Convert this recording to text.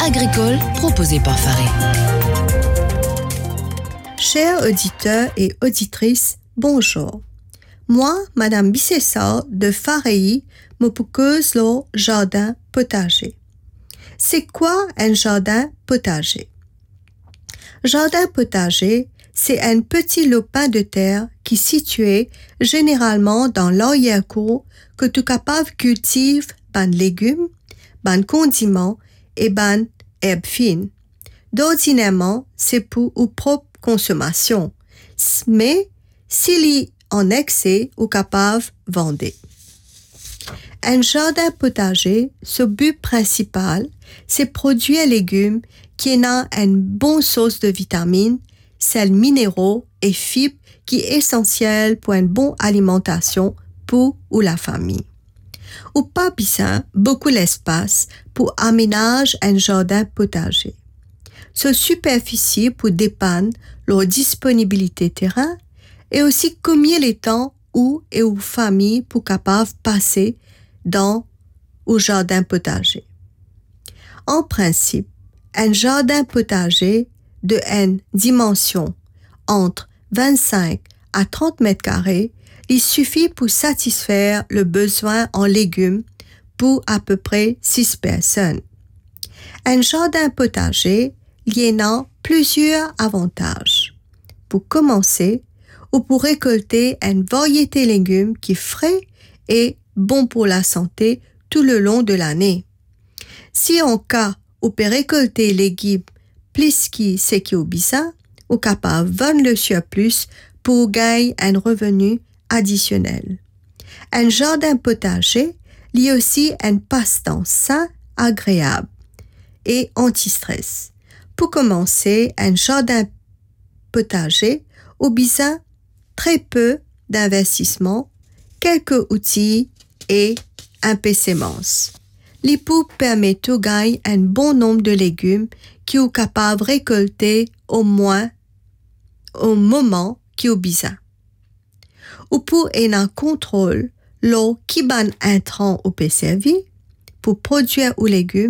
agricole proposé par Faré. Chers auditeurs et auditrices, bonjour. Moi, Madame Bissessard de Faréi, me propose le jardin potager. C'est quoi un jardin potager? Jardin potager, c'est un petit lopin de terre qui est situé généralement dans l'arrière-cour que tu es capable de cultiver ban légumes, ban condiments et ban herbes fines. D'ordinairement, c'est pour ou propre consommation, mais s'il y a en excès ou capable vendre. Un jardin potager, ce but principal, c'est produire légumes qui ont une bonne source de vitamines, sels minéraux et fibres qui est essentiel pour une bonne alimentation pour ou la famille. Ou pas besoin beaucoup d'espace pour aménager un jardin potager. Ce superficie pour dépendre leur disponibilité terrain et aussi combien les temps où et où famille pour capable passer dans au jardin potager. En principe, un jardin potager de une dimension entre 25 à 30 mètres carrés, il suffit pour satisfaire le besoin en légumes pour à peu près 6 personnes. Un jardin potager, il y en a plusieurs avantages. Pour commencer, ou pour récolter une variété de légumes qui est frais et bon pour la santé tout le long de l'année. Si en cas où peut récolter les légumes plus qui c'est qui au besoin, ou capable vendre le surplus pour gagner un revenu additionnel. Un jardin potager lie aussi un passe-temps sain, agréable et anti-stress. Pour commencer, un jardin potager au besoin très peu d'investissement, quelques outils et un peu semences. L'IPO permet de gagner un bon nombre de légumes qui sont capables de récolter au moins au moment qui est besoin. Ou pour un contrôle, l'eau qui ban intrant ou peut servir pour produire aux légumes